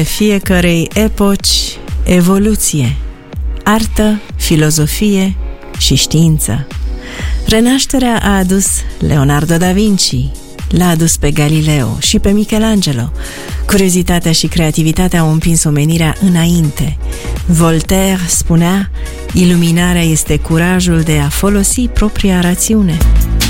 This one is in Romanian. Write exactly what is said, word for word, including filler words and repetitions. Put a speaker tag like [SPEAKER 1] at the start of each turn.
[SPEAKER 1] fiecărei epoci evoluție, artă, filozofie și știință. Renașterea a adus Leonardo da Vinci, l-a adus pe Galileo și pe Michelangelo. Curiozitatea și creativitatea au împins omenirea înainte. Voltaire spunea: iluminarea este curajul de a folosi propria rațiune.